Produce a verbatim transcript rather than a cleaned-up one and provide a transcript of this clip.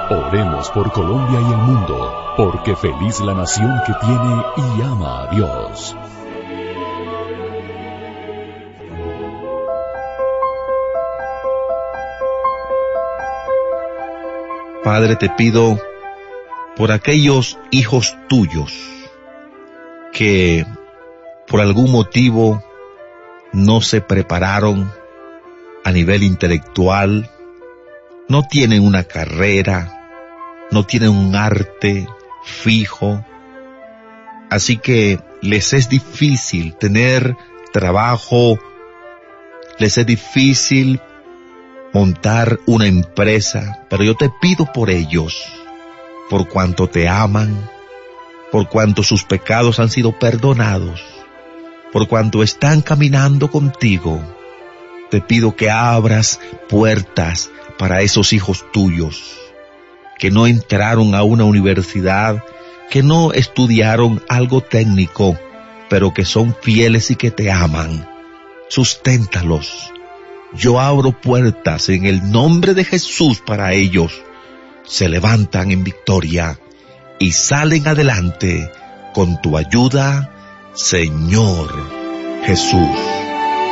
Oremos por Colombia y el mundo, porque feliz la nación que tiene y ama a Dios. Padre, te pido por aquellos hijos tuyos que por algún motivo no se prepararon a nivel intelectual, no tienen una carrera, no tienen un arte fijo, así que les es difícil tener trabajo, les es difícil montar una empresa, pero yo te pido por ellos, por cuanto te aman, por cuanto sus pecados han sido perdonados, por cuanto están caminando contigo, te pido que abras puertas para esos hijos tuyos, que no entraron a una universidad, que no estudiaron algo técnico, pero que son fieles y que te aman. Susténtalos. Yo abro puertas en el nombre de Jesús para ellos. Se levantan en victoria y salen adelante con tu ayuda, Señor Jesús.